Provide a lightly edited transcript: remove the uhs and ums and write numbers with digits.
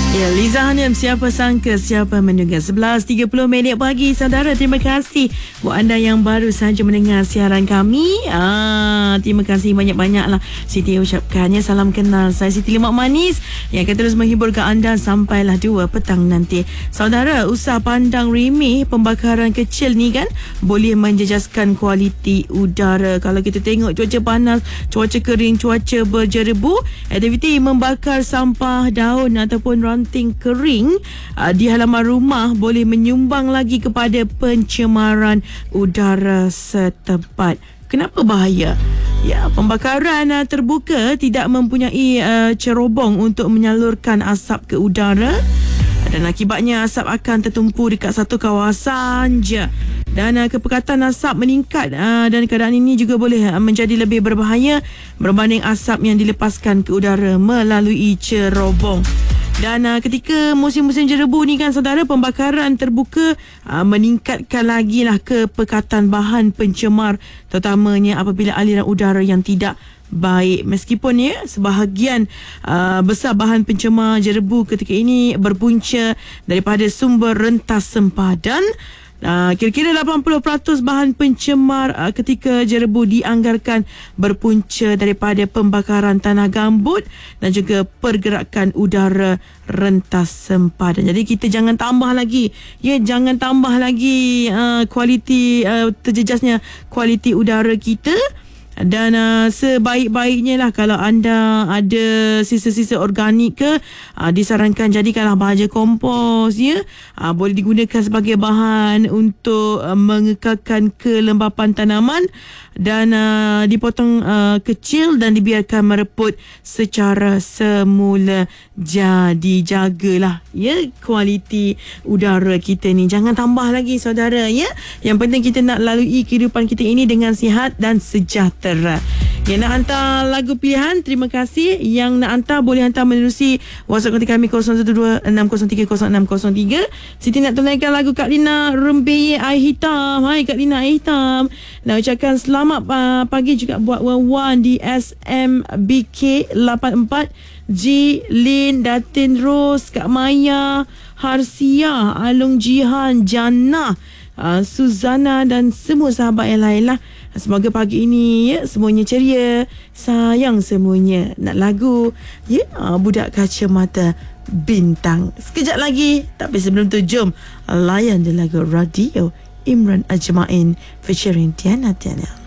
Ya, Liza Hanim, siapa sangka, siapa menduga. 11.30 minit pagi, saudara. Terima kasih buat anda yang baru saja mendengar siaran kami. Terima kasih banyak-banyaklah Siti ucapkannya. Salam kenal, saya Siti Lemak Manis yang akan terus menghiburkan anda sampailah 2 petang nanti. Saudara, usah pandang remeh pembakaran kecil ni kan boleh menjejaskan kualiti udara. Kalau kita tengok cuaca panas, cuaca kering, cuaca berjerebu, aktiviti membakar sampah daun ataupun ranting kering di halaman rumah boleh menyumbang lagi kepada pencemaran udara setempat. Kenapa bahaya? Ya, pembakaran terbuka tidak mempunyai cerobong untuk menyalurkan asap ke udara, dan akibatnya asap akan tertumpu dekat satu kawasan je. Dan kepekatan asap meningkat, dan keadaan ini juga boleh menjadi lebih berbahaya berbanding asap yang dilepaskan ke udara melalui cerobong. Dan ketika musim-musim jerebu ni kan saudara, pembakaran terbuka meningkatkan lagi lah kepekatan bahan pencemar, terutamanya apabila aliran udara yang tidak baik. Meskipun ya sebahagian besar bahan pencemar jerebu ketika ini berpunca daripada sumber rentas sempadan. Kira-kira 80% bahan pencemar ketika jerebu dianggarkan berpunca daripada pembakaran tanah gambut dan juga pergerakan udara rentas sempadan. Jadi kita jangan tambah lagi, jangan tambah lagi kualiti terjejasnya kualiti udara kita. Dan sebaik-baiknya lah kalau anda ada sisa-sisa organik ke, disarankan jadikanlah bahagia kompos, ya. Boleh digunakan sebagai bahan untuk mengekalkan kelembapan tanaman, dan dipotong kecil dan dibiarkan mereput secara semula. Jadi jagalah ya kualiti udara kita ni, jangan tambah lagi saudara, ya. Yang penting kita nak lalui kehidupan kita ini dengan sihat dan sejahtera. Yang nak hantar lagu pilihan, terima kasih. Yang nak hantar boleh hantar menerusi WhatsApp kontak kami 0126030603. Siti nak tunaikan lagu Kak Lina Rembeye Air Hitam. Hai Kak Lina Air Hitam. Nak ucapkan selamat pagi juga buat Wan di SMBK 84, Jilin, Datin Ros, Kak Maya, Harsia, Alung Jihan, Jannah, Suzana dan semua sahabat yang lain lah. Semoga pagi ini semuanya ceria, sayang semuanya. Nak lagu Budak Kacamata Bintang sekejap lagi. Tapi sebelum tu jom layan je lagu Radio Imran Ajmain featuring Tiana.